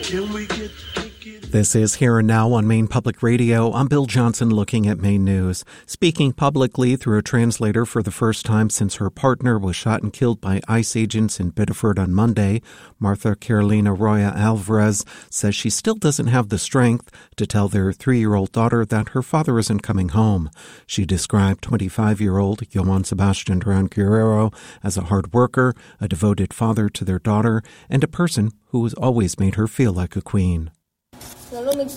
Can we get This is Here and Now on Maine Public Radio. I'm Bill Johnson looking at Maine News. Speaking publicly through a translator for the first time since her partner was shot and killed by ICE agents in Biddeford on Monday, Martha Carolina Roya Alvarez says she still doesn't have the strength to tell their 3-year-old daughter that her father isn't coming home. She described 25-year-old Johan Sebastian Duran Guerrero as a hard worker, a devoted father to their daughter, and a person who has always made her feel like a queen. All I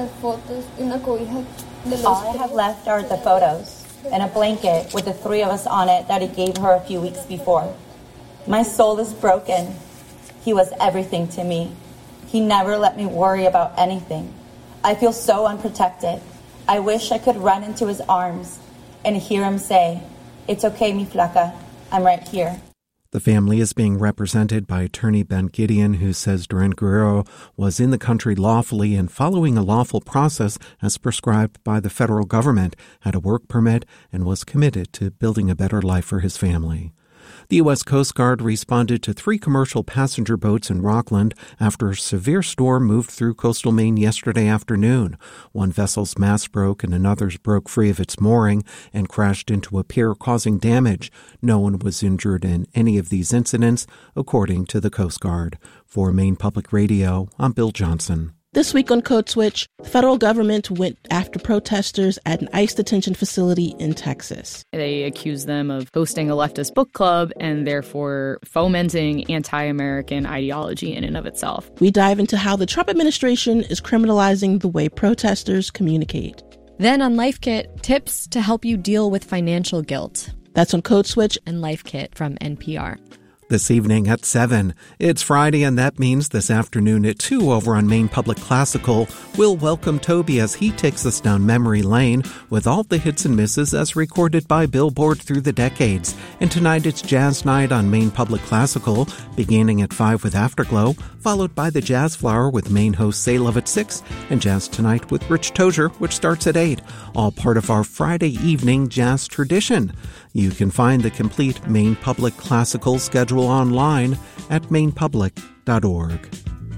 have left are the photos and a blanket with the 3 of us on it that he gave her a few weeks before. My soul is broken. He was everything to me. He never let me worry about anything. I feel so unprotected. I wish I could run into his arms and hear him say, "It's okay, mi flaca. I'm right here." The family is being represented by attorney Ben Gideon, who says Duran Guerrero was in the country lawfully and following a lawful process as prescribed by the federal government, had a work permit, and was committed to building a better life for his family. The U.S. Coast Guard responded to 3 commercial passenger boats in Rockland after a severe storm moved through coastal Maine yesterday afternoon. One vessel's mast broke and another's broke free of its mooring and crashed into a pier, causing damage. No one was injured in any of these incidents, according to the Coast Guard. For Maine Public Radio, I'm Bill Johnson. This week on Code Switch, the federal government went after protesters at an ICE detention facility in Texas. They accused them of hosting a leftist book club and therefore fomenting anti-American ideology in and of itself. We dive into how the Trump administration is criminalizing the way protesters communicate. Then on Life Kit, tips to help you deal with financial guilt. That's on Code Switch and Life Kit from NPR. This evening at 7. It's Friday, and that means this afternoon at 2 over on Maine Public Classical, we'll welcome Toby as he takes us down memory lane with all the hits and misses as recorded by Billboard through the decades. And tonight it's Jazz Night on Maine Public Classical, beginning at 5 with Afterglow, followed by the Jazz Flower with Maine host Say Love at 6, and Jazz Tonight with Rich Tozier, which starts at 8, all part of our Friday evening jazz tradition. You can find the complete Maine Public Classical schedule online at mainepublic.org.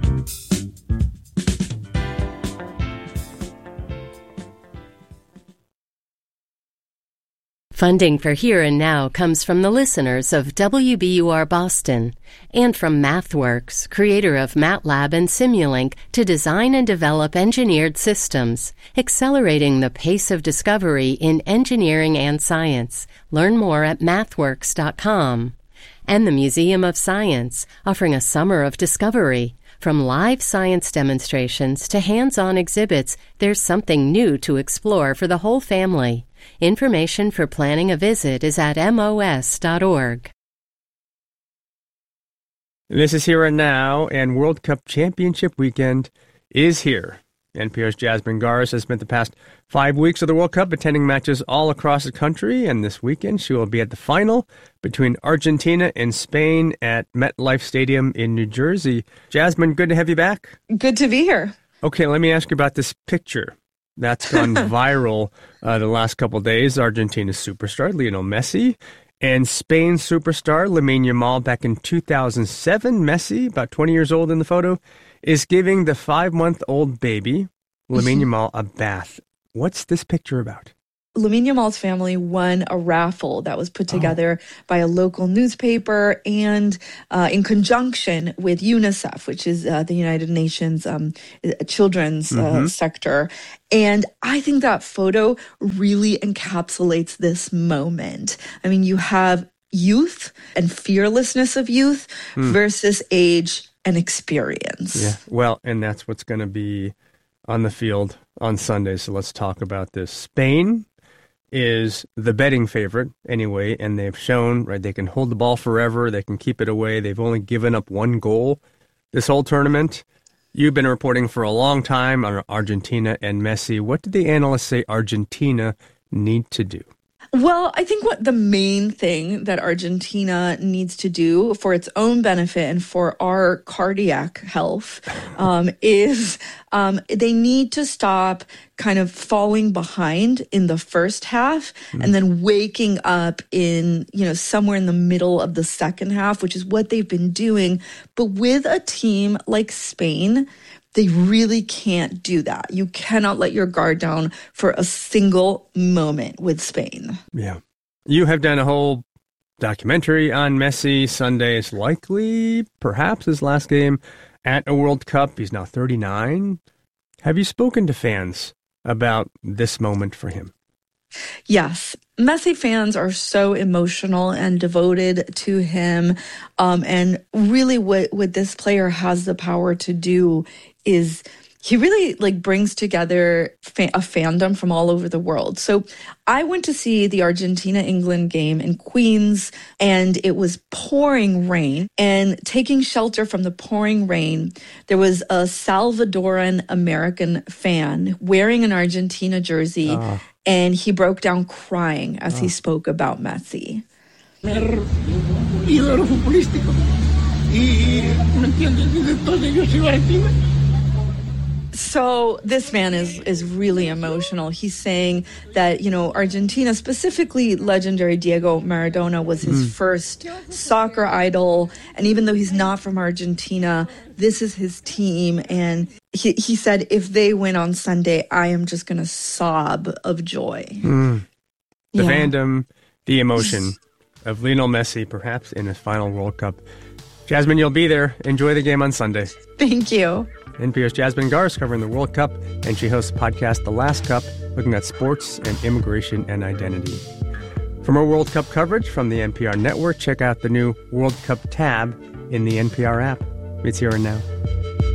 Funding for Here and Now comes from the listeners of WBUR Boston and from MathWorks, creator of MATLAB and Simulink, to design and develop engineered systems, accelerating the pace of discovery in engineering and science. Learn more at mathworks.com. And the Museum of Science, offering a summer of discovery. From live science demonstrations to hands-on exhibits, there's something new to explore for the whole family. Information for planning a visit is at mos.org. This is Here and Now, and World Cup Championship weekend is here. NPR's Jasmine Garsd has spent the past 5 weeks of the World Cup attending matches all across the country, and this weekend she will be at the final between Argentina and Spain at MetLife Stadium in New Jersey. Jasmine, good to have you back. Good to be here. Okay, let me ask you about this picture that's gone viral the last couple of days. Argentina's superstar, Lionel Messi, and Spain's superstar, Lamine Yamal, back in 2007. Messi, about 20 years old in the photo, is giving the 5-month-old baby, Lamine Yamal, a bath. What's this picture about? Lamine Yamal's family won a raffle that was put together by a local newspaper and in conjunction with UNICEF, which is the United Nations children's sector. And I think that photo really encapsulates this moment. I mean, you have youth and fearlessness of youth versus age and experience. Yeah, well, and that's what's going to be on the field on Sunday. So let's talk about this. Spain is the betting favorite anyway, and they've shown, right, they can hold the ball forever, they can keep it away. They've only given up 1 goal this whole tournament. You've been reporting for a long time on Argentina and Messi. What did the analysts say Argentina need to do? Well, I think what the main thing that Argentina needs to do for its own benefit and for our cardiac health is they need to stop kind of falling behind in the first half and then waking up in, somewhere in the middle of the second half, which is what they've been doing. But with a team like Spain, They really can't do that. You cannot let your guard down for a single moment with Spain. Yeah. You have done a whole documentary on Messi. Sunday is likely, perhaps, his last game at a World Cup. He's now 39. Have you spoken to fans about this moment for him? Yes. Messi fans are so emotional and devoted to him. And really what this player has the power to do is he really brings together a fandom from all over the world. So I went to see the Argentina-England game in Queens, and it was pouring rain. And taking shelter from the pouring rain, there was a Salvadoran American fan wearing an Argentina jersey, and he broke down crying as he spoke about Messi. So this man is really emotional. He's saying that, Argentina, specifically legendary Diego Maradona, was his first soccer idol. And even though he's not from Argentina, this is his team. And he said, if they win on Sunday, I am just going to sob of joy. The fandom, the emotion of Lionel Messi, perhaps in his final World Cup. Jasmine, you'll be there. Enjoy the game on Sunday. Thank you. NPR's Jasmine Garsd covering the World Cup, and she hosts the podcast The Last Cup, looking at sports and immigration and identity. For more World Cup coverage from the NPR network, check out the new World Cup tab in the NPR app. It's here and now.